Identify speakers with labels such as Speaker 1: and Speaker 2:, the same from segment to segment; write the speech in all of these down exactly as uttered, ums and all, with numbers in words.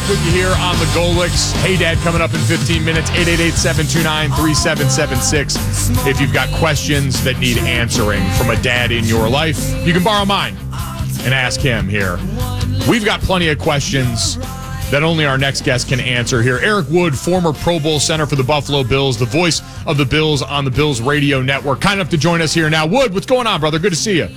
Speaker 1: with you here on the Golics. Hey Dad coming up in fifteen minutes, eight eight eight, seven two nine, three seven seven six. If you've got questions that need answering from a dad in your life, you can borrow mine and ask him here. We've got plenty of questions that only our next guest can answer here. Eric Wood, former Pro Bowl center for the Buffalo Bills, the voice of the Bills on the Bills Radio Network. Kind enough to join us here now. Wood, what's going on, brother? Good to see you.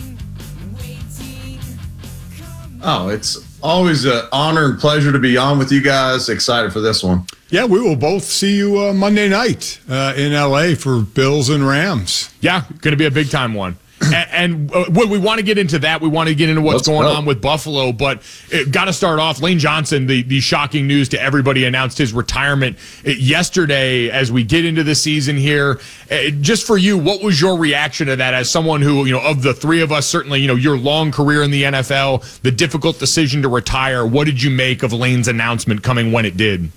Speaker 2: Oh, it's always an honor and pleasure to be on with you guys. Excited for this one.
Speaker 3: Yeah, we will both see you uh, Monday night uh, in L A for Bills and Rams.
Speaker 1: Yeah, going to be a big-time one. And, and uh, well, we want to get into that. We want to get into what's
Speaker 2: Let's
Speaker 1: going
Speaker 2: go.
Speaker 1: on with Buffalo, but got to start off. Lane Johnson, the, the shocking news to everybody, announced his retirement yesterday as we get into the season here. Uh, just for you, what was your reaction to that as someone who, you know, of the three of us, certainly, you know, your long career in the N F L, the difficult decision to retire, what did you make of Lane's announcement coming when it did?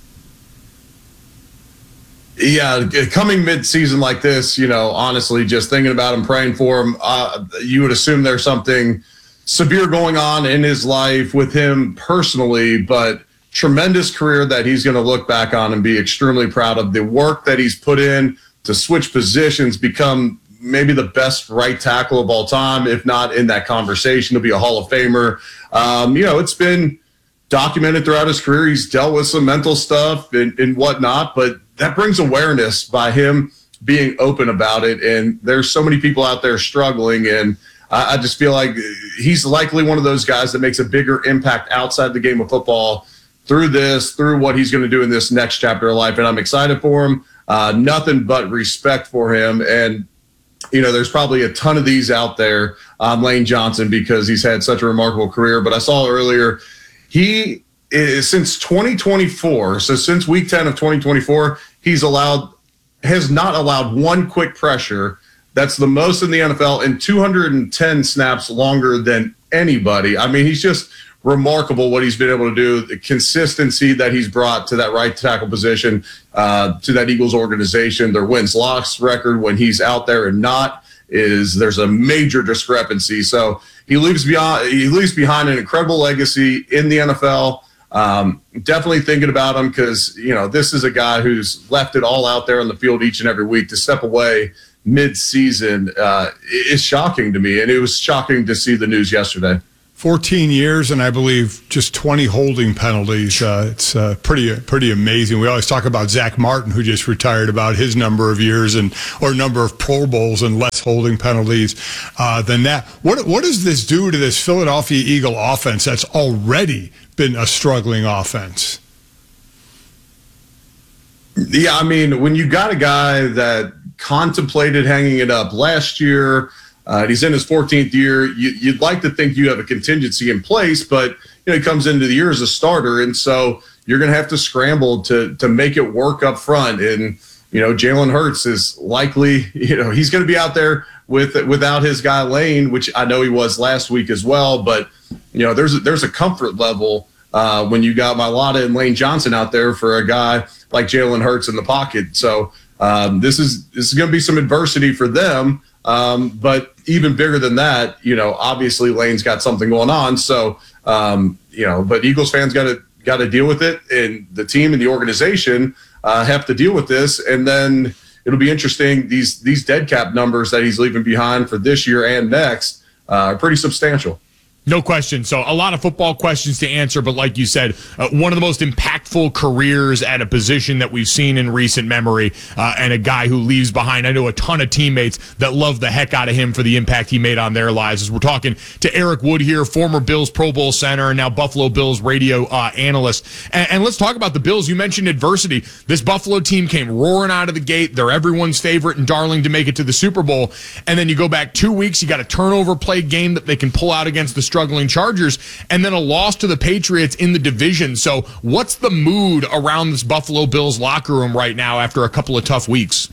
Speaker 2: Yeah, coming mid-season like this, you know, honestly, just thinking about him, praying for him, uh, you would assume there's something severe going on in his life with him personally, but tremendous career that he's going to look back on and be extremely proud of. The work that he's put in to switch positions, become maybe the best right tackle of all time, if not in that conversation, to be a Hall of Famer. Um, you know, it's been documented throughout his career. He's dealt with some mental stuff and, and whatnot, but that brings awareness by him being open about it. And there's so many people out there struggling. And I, I just feel like he's likely one of those guys that makes a bigger impact outside the game of football through this, through what he's going to do in this next chapter of life. And I'm excited for him. Uh, nothing but respect for him. And, you know, there's probably a ton of these out there on Lane Johnson because he's had such a remarkable career. But I saw earlier, he is, since twenty twenty-four, so since week ten of twenty twenty-four, he's allowed, has not allowed one quick pressure. That's the most in the N F L, and two hundred ten snaps longer than anybody. I mean, he's just remarkable what he's been able to do, the consistency that he's brought to that right tackle position, uh, to that Eagles organization. Their wins-loss record when he's out there and not is there's a major discrepancy. So he leaves beyond, he leaves behind an incredible legacy in the N F L. Um, definitely thinking about him because, you know, this is a guy who's left it all out there on the field each and every week. To step away mid-season uh, is shocking to me, and it was shocking to see the news yesterday.
Speaker 3: fourteen years, and I believe just twenty holding penalties. Uh, it's uh, pretty pretty amazing. We always talk about Zach Martin, who just retired, about his number of years and or number of Pro Bowls and less holding penalties uh, than that. What what does this do to this Philadelphia Eagle offense that's already been a struggling offense?
Speaker 2: Yeah, I mean, when you got a guy that contemplated hanging it up last year, Uh, and he's in his fourteenth year. You, you'd like to think you have a contingency in place, but you know he comes into the year as a starter, and so you're going to have to scramble to to make it work up front. And you know Jalen Hurts is likely, you know, he's going to be out there with without his guy Lane, which I know he was last week as well. But you know there's a, there's a comfort level uh, when you got Mailata and Lane Johnson out there for a guy like Jalen Hurts in the pocket. So um, this is this is going to be some adversity for them. Um, but even bigger than that, you know, obviously Lane's got something going on. So, um, you know, but Eagles fans got to got to deal with it, and the team and the organization uh, have to deal with this. And then it'll be interesting. These these dead cap numbers that he's leaving behind for this year and next uh, are pretty substantial.
Speaker 1: No question. So a lot of football questions to answer, but like you said, uh, one of the most impactful careers at a position that we've seen in recent memory, uh, and a guy who leaves behind, I know, a ton of teammates that love the heck out of him for the impact he made on their lives. As we're talking to Eric Wood here, former Bills Pro Bowl center and now Buffalo Bills radio uh, analyst. And, and let's talk about the Bills. You mentioned adversity. This Buffalo team came roaring out of the gate. They're everyone's favorite and darling to make it to the Super Bowl. And then you go back two weeks, you got a turnover play game that they can pull out against the struggling Chargers, and then a loss to the Patriots in the division. So what's the mood around this Buffalo Bills locker room right now after a couple of tough weeks?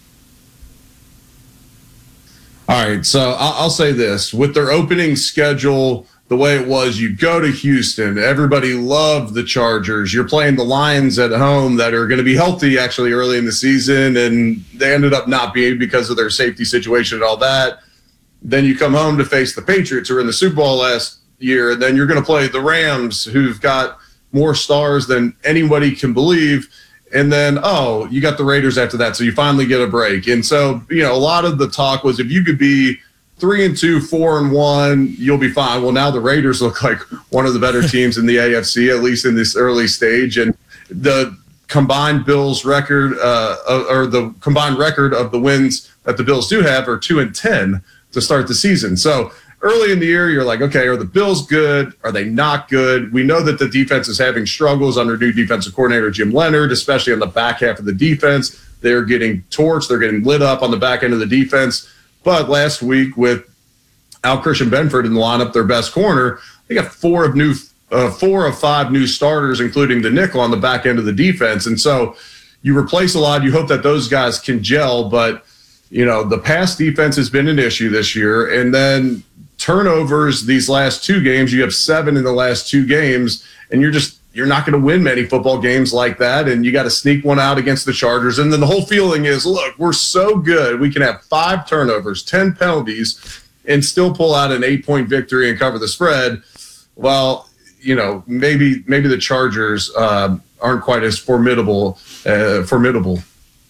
Speaker 2: All right, so I'll say this. With their opening schedule the way it was, you go to Houston, everybody loved the Chargers. You're playing the Lions at home that are going to be healthy actually early in the season, and they ended up not being because of their safety situation and all that. Then you come home to face the Patriots, who were in the Super Bowl last year, and then you're going to play the Rams, who've got more stars than anybody can believe. And then, oh, you got the Raiders after that, so you finally get a break. And so, you know, a lot of the talk was if you could be three and two, four and one, you'll be fine. Well, now the Raiders look like one of the better teams in the A F C, at least in this early stage. And the combined Bills record, uh, or the combined record of the wins that the Bills do have are two and ten to start the season. So early in the year, you're like, okay, are the Bills good? Are they not good? We know that the defense is having struggles under new defensive coordinator Jim Leonard, especially on the back half of the defense. They're getting torched. They're getting lit up on the back end of the defense. But last week with Al Christian Benford in the lineup, their best corner, they got four of new, uh, four of five new starters, including the nickel on the back end of the defense. And so you replace a lot. You hope that those guys can gel. But, you know, the pass defense has been an issue this year. And then turnovers these last two games, you have seven in the last two games, and you're just you're not going to win many football games like that, and you got to sneak one out against the Chargers. And then the whole feeling is, look, we're so good, we can have five turnovers, ten penalties, and still pull out an eight-point victory and cover the spread. Well, you know, maybe maybe the Chargers uh, aren't quite as formidable. Uh, formidable.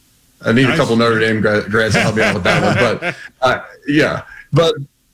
Speaker 2: I need nice. a couple Notre Dame grads to help me out with that one, but uh, yeah, but.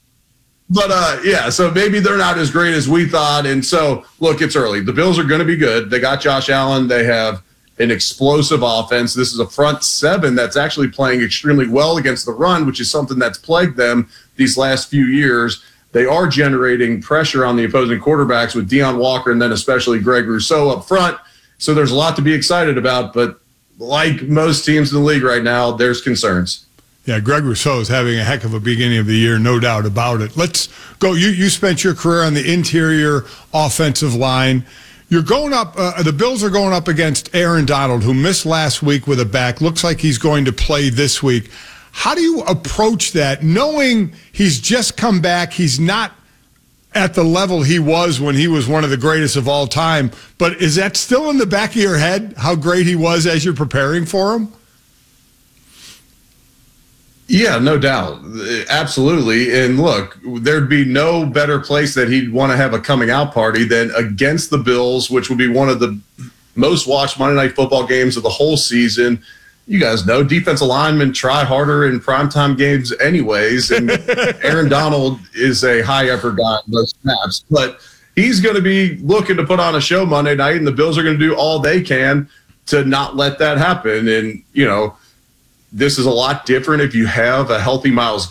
Speaker 2: But, uh, yeah, so maybe they're not as great as we thought. And so, look, it's early. The Bills are going to be good. They got Josh Allen. They have an explosive offense. This is a front seven that's actually playing extremely well against the run, which is something that's plagued them these last few years. They are generating pressure on the opposing quarterbacks with Deion Walker and then especially Greg Rousseau up front. So there's a lot to be excited about. But like most teams in the league right now, there's concerns.
Speaker 3: Yeah, Greg Rousseau is having a heck of a beginning of the year, no doubt about it. Let's go. You you spent your career on the interior offensive line. You're going up, uh, the Bills are going up against Aaron Donald, who missed last week with a back. Looks like he's going to play this week. How do you approach that, knowing he's just come back? He's not at the level he was when he was one of the greatest of all time. But is that still in the back of your head, how great he was as you're preparing for him?
Speaker 2: Yeah, no doubt. Absolutely. And look, there'd be no better place that he'd want to have a coming out party than against the Bills, which would be one of the most watched Monday Night Football games of the whole season. You guys know defensive linemen try harder in primetime games anyways. And Aaron Donald is a high effort guy in those snaps. But he's going to be looking to put on a show Monday night, and the Bills are going to do all they can to not let that happen. And, you know, this is a lot different if you have a healthy Myles